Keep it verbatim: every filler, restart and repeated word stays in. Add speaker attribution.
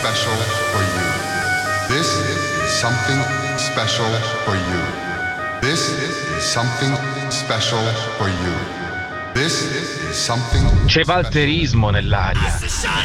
Speaker 1: special for you. This is something special for you. This is something special for you. This is something.
Speaker 2: C'è valterismo nell'aria.